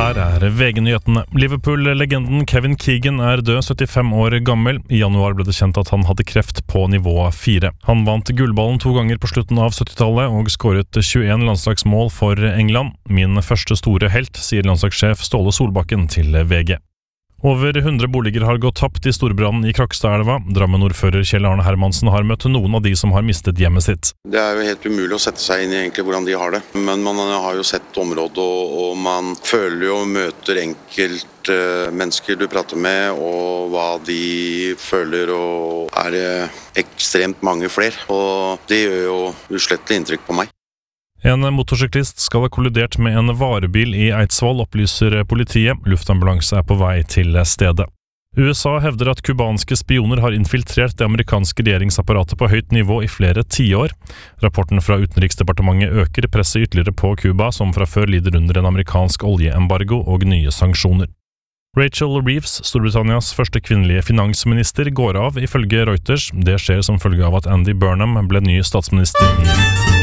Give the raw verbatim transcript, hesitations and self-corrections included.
her er V G-nyhetene. Liverpool-legenden Kevin Keegan er død, syttifem år gammel. I januar ble det kjent at han hadde kreft på nivå fire. Han vant gullballen to ganger på slutten av syttitallet og skåret tjueen landslagsmål for England. Min første store helt, sier landslagssjef Ståle Solbakken til V G. Over hundre boliger har gått tapt i storbrannen i Krokstadelva. Drammen-ordfører Kjell Arne Hermansen har møtt noen av de som har mistet hjemmet sitt. Det er jo helt umulig å sette seg inn i egentlig hvordan de har det. Men man har jo sett området, og, og man føler jo og møter enkelte mennesker du prater med, og hva de føler, og er det ekstremt mange flere. Og det gjør jo uslettelig inntrykk på meg. En motorsyklist skal ha kollidert med en varebil i Eidsvoll, opplyser politiet. Luftambulanse er på vei til stedet. U S A hevder at kubanske spioner har infiltrert det amerikanske regjeringsapparatet på høyt nivå i flere tiår. Rapporten fra Utenriksdepartementet øker presset ytterligere på Cuba, som fra før lider under en amerikansk oljeembargo og nye sanksjoner. Rachel Reeves, Storbritannias første kvinnelige finansminister, går av ifølge Reuters. Det skjer som følge av at Andy Burnham ble ny statsminister i